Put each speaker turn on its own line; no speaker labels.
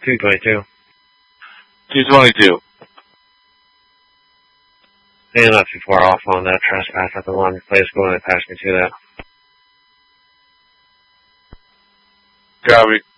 222.
222.
They not too far off on that trespass at the one place going to pass me to that.
Copy.